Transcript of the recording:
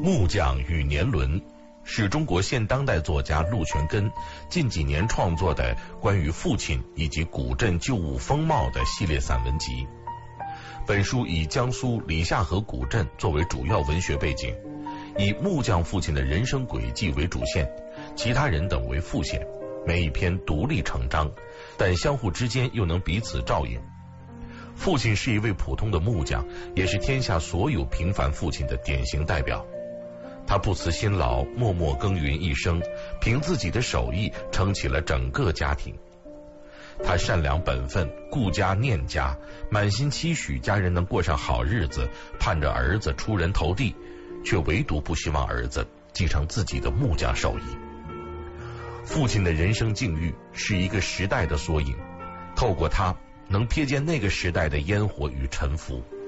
木匠与年轮是中国现当代作家陆全根近几年创作的关于父亲以及古镇旧物风貌的系列散文集。本书以江苏李下河古镇作为主要文学背景，以木匠父亲的人生轨迹为主线，其他人等为副线，每一篇独立成章，但相互之间又能彼此照应。父亲是一位普通的木匠，也是天下所有平凡父亲的典型代表。他不辞辛劳，默默耕耘一生，凭自己的手艺撑起了整个家庭。他善良本分，顾家念家，满心期许家人能过上好日子，盼着儿子出人头地，却唯独不希望儿子继承自己的木匠手艺。父亲的人生境遇是一个时代的缩影，透过他能瞥见那个时代的烟火与沉浮。